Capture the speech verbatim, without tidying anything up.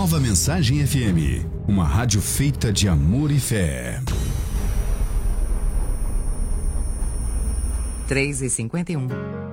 Nova Mensagem F M, uma rádio feita de amor e fé. três e cinquenta e um.